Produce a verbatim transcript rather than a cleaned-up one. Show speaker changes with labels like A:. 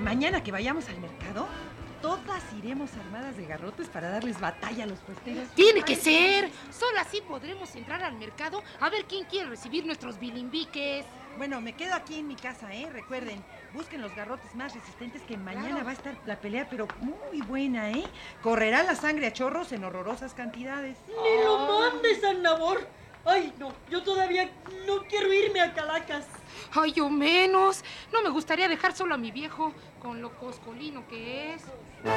A: mañana que vayamos al mercado, todas iremos armadas de garrotes para darles batalla a los puesteros.
B: ¡Tiene que ser! Solo así podremos entrar al mercado a ver quién quiere recibir nuestros bilimbiques.
A: Bueno, me quedo aquí en mi casa, ¿eh? Recuerden, busquen los garrotes más resistentes que mañana
B: Claro.
A: va a estar la pelea, pero muy buena, ¿eh? Correrá la sangre a chorros en horrorosas cantidades.
C: ¡Ni lo mandes, San Nabor! ¡Ay, no! Yo todavía no quiero irme a Calacas.
B: ¡Ay, yo menos! No me gustaría dejar solo a mi viejo, con lo coscolino que es.